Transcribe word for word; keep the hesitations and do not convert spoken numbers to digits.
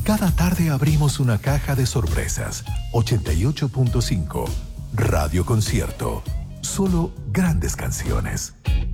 Cada tarde abrimos una caja de sorpresas. ochenta y ocho punto cinco Radio Concierto. Solo grandes canciones.